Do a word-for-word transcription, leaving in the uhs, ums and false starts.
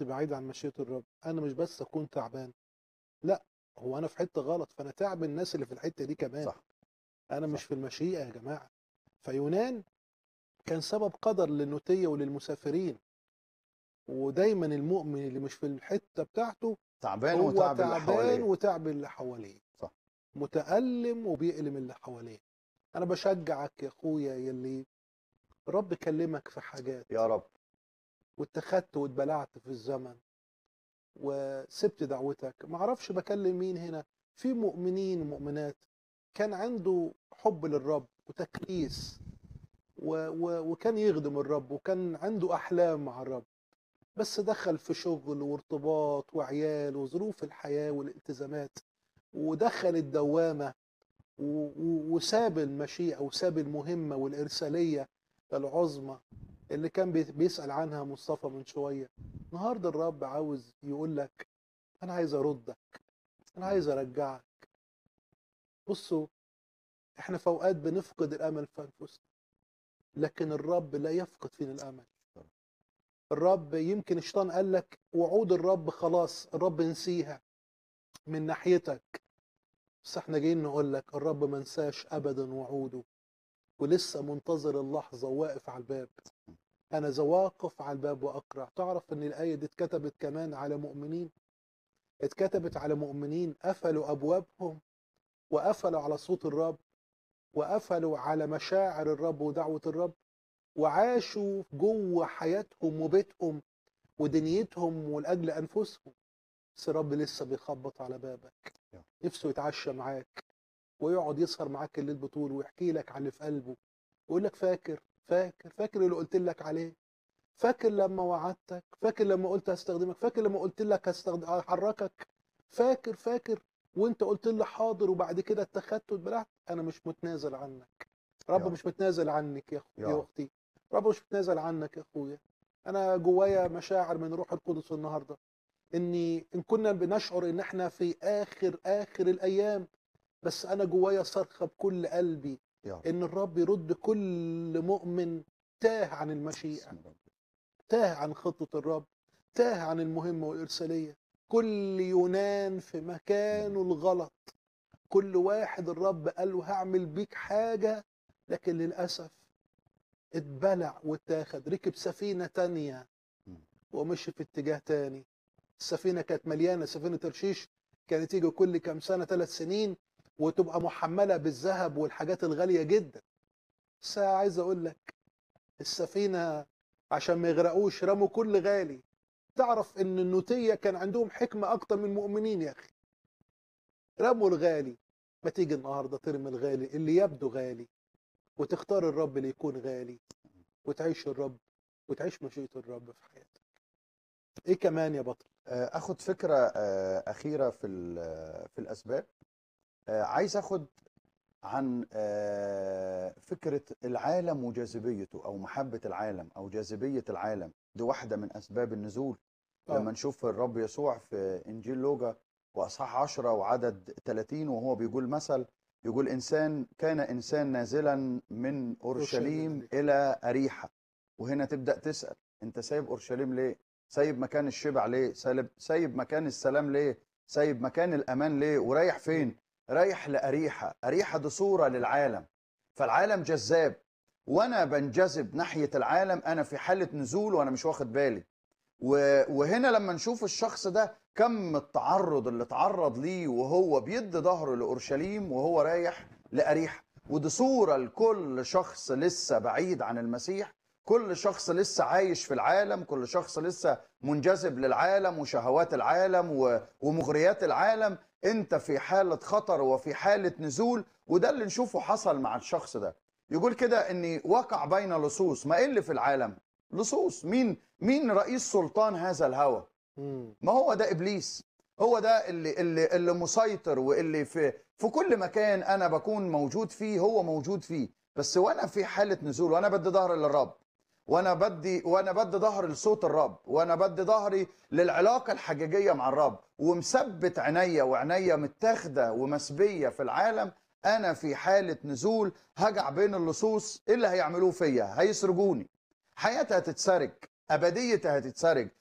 بعيد عن مشيئة الرب، أنا مش بس أكون تعبان، لأ، هو أنا في حتة غلط، فأنا تعب الناس اللي في الحتة دي كمان، صح أنا مش صح في المشيئة يا جماعة. فيونان كان سبب قدر للنوتية وللمسافرين، ودايما المؤمن اللي مش في الحتة بتاعته تعبان هو وتعب اللي تعبان حواليه. وتعب اللي حواليه، صح متألم وبيألم اللي حواليه. أنا بشجعك يا أخويا يلي رب كلمك في حاجات يا رب. واتخذت واتبلعت في الزمن وسبت دعوتك، معرفش بكلم مين هنا. في مؤمنين ومؤمنات كان عنده حب للرب وتكريس و و وكان يخدم الرب وكان عنده أحلام مع الرب، بس دخل في شغل وارتباط وعيال وظروف الحياة والالتزامات، ودخل الدوامة و- و- وساب المشيئة وساب المهمة والإرسالية العظمى اللي كان بي- بيسأل عنها مصطفى من شوية. النهاردة الرب عاوز يقول لك أنا عايز أردك، أنا عايز أرجعك. بصوا، إحنا في أوقات بنفقد الأمل في أنفسنا، لكن الرب لا يفقد فينا الأمل. الرب يمكن الشيطان قال لك وعود الرب خلاص الرب نسيها من ناحيتك، بس احنا جايين نقول لك الرب ما نساش أبدا وعوده، ولسه منتظر اللحظة وواقف على الباب. أنا ذا واقف على الباب وأقرع. تعرف إن الآية دي اتكتبت كمان على مؤمنين، اتكتبت على مؤمنين قفلوا أبوابهم وقفلوا على صوت الرب وقفلوا على مشاعر الرب ودعوة الرب، وعاشوا جوه حياتهم وبيتهم ودنيتهم ولأجل أنفسهم. بس الرب لسه بيخبط على بابك، نفسه يتعشى معاك ويقعد يسهر معاك الليل بطول ويحكي لك على اللي في قلبه، ويقول لك فاكر فاكر فاكر اللي قلت لك عليه، فاكر لما وعدتك، فاكر لما قلت هستخدمك، فاكر لما قلت لك هستخدم هحركك، فاكر فاكر وانت قلت لي حاضر وبعد كده اتخذت واتبلعت. انا مش متنازل عنك، يا رب رب مش متنازل عنك يا أخ- يا يا رب. اختي، رب مش متنازل عنك يا اخويا. انا جوايا مشاعر من روح القدس النهارده، اني ان كنا بنشعر ان احنا في اخر اخر الايام، بس انا جوايا صرخه بكل قلبي يا رب. ان الرب يرد كل مؤمن تاه عن المشيئه، بسم الله. تاه عن خطة الرب، تاه عن المهمة والإرسالية. كل يونان في مكانه الغلط، كل واحد الرب قال له هعمل بيك حاجة، لكن للأسف اتبلع واتاخد، ركب سفينة تانية مم. ومشي في اتجاه تاني. السفينة كانت مليانة، سفينة ترشيش كانت تيجي كل كام سنة ثلاث سنين وتبقى محملة بالذهب والحاجات الغالية جدا. بس عايز أقول لك السفينة عشان ما يغرقوش رموا كل غالي. تعرف ان النوتية كان عندهم حكمة اكتر من المؤمنين يا اخي، رموا الغالي. ما تيجي النهاردة ترمي الغالي اللي يبدو غالي وتختار الرب اللي يكون غالي وتعيش الرب وتعيش مشيئة الرب في حياتك. ايه كمان يا بطل؟ آه، اخد فكره آه، اخيره في ال- في الاسباب. آه، عايز اخد عن آه، فكره العالم وجاذبيته او محبه العالم او جاذبيه العالم. دي واحده من اسباب النزول. لما اه نشوف الرب يسوع في انجيل لوقا واصحاح عشرة وعدد ثلاثين وهو بيقول مثل، يقول انسان كان انسان نازلا من اورشليم اورشليم عليك. الى اريحه. وهنا تبدا تسال، انت سايب اورشليم ليه؟ سايب مكان الشبع ليه؟ سايب سايب مكان السلام ليه؟ سايب مكان الامان ليه؟ ورايح مم. فين؟ رايح لاريحه. اريحه دي صوره للعالم، فالعالم جذاب، وانا بنجذب ناحيه العالم. انا في حاله نزول وانا مش واخد بالي. و- وهنا لما نشوف الشخص ده كم التعرض اللي تعرض ليه وهو بيدي ظهره لأورشليم وهو رايح لأريحة. ودي صورة لكل شخص لسه بعيد عن المسيح، كل شخص لسه عايش في العالم، كل شخص لسه منجذب للعالم وشهوات العالم و- ومغريات العالم. انت في حالة خطر وفي حالة نزول، وده اللي نشوفه حصل مع الشخص ده. يقول كده اني وقع بين لصوص. ما إيه اللي في العالم؟ لصوص. مين مين رئيس سلطان هذا الهوى؟ مم. ما هو ده ابليس. هو ده اللي اللي اللي مسيطر، واللي في في كل مكان انا بكون موجود فيه هو موجود فيه. بس وانا في حاله نزول وانا بدي ظهري للرب، وانا بدي وانا بدي ظهري لصوت الرب، وانا بدي ظهري للعلاقه الحقيقيه مع الرب، ومثبت عينيا وعينيا متاخده ومسبيه في العالم، انا في حاله نزول هجع بين اللصوص. ايه اللي هيعملوه فيا؟ هيسرقوني، حياتي هتتسرق، ابديتي هتتسرق،